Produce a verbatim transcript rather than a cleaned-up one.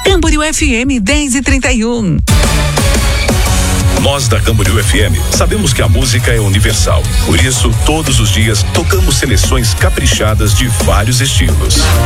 Camboriú F M dez e trinta e um. Nós da Camboriú F M sabemos que a música é universal. Por isso, todos os dias tocamos seleções caprichadas de vários estilos.